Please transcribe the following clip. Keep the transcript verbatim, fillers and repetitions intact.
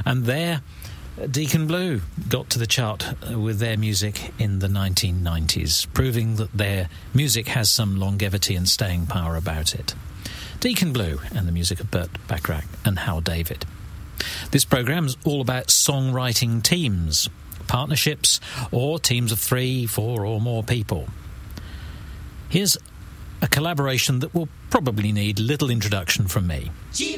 And there, Deacon Blue got to the chart with their music in the nineteen nineties, proving that their music has some longevity and staying power about it. Deacon Blue and the music of Burt Bacharach and Hal David. This programme's all about songwriting teams, partnerships, or teams of three, four or more people. Here's a collaboration that will probably need little introduction from me.